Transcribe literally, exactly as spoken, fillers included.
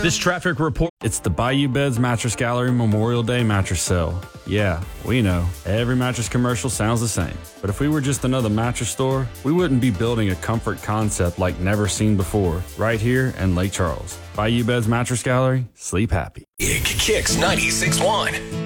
This traffic report, it's the Bayou Beds Mattress Gallery Memorial Day mattress sale. Yeah, we know, every mattress commercial sounds the same. But if we were just another mattress store, we wouldn't be building a comfort concept like never seen before, right here in Lake Charles. Bayou Beds Mattress Gallery, sleep happy. Kicks ninety-six point one.